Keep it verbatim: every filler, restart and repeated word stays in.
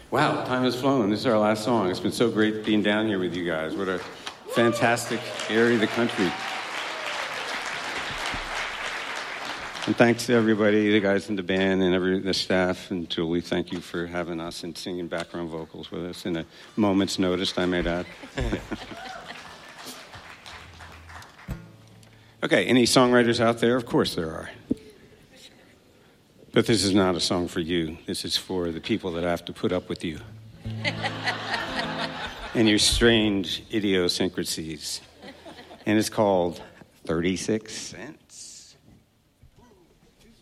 Wow, time has flown. This is our last song. It's been so great being down here with you guys. What a fantastic area of the country. And thanks to everybody, the guys in the band and every the staff, and Julie, thank you for having us and singing background vocals with us in a moment's notice, I might add. Okay, any songwriters out there? Of course there are. But this is not a song for you. This is for the people that have to put up with you. And your strange idiosyncrasies. And it's called thirty-six cent.